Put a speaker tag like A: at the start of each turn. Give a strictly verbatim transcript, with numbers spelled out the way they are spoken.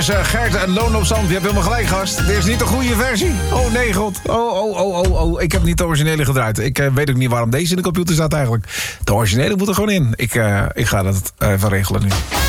A: Uh, Gert en Loon op Zand, je hebt helemaal gelijk, gast. Dit is niet de goede versie. Oh nee, god. Oh, oh, oh, oh, oh. Ik heb niet de originele gedraaid. Ik uh, weet ook niet waarom deze in de computer staat eigenlijk. De originele moet er gewoon in. Ik, uh, ik ga dat even regelen nu.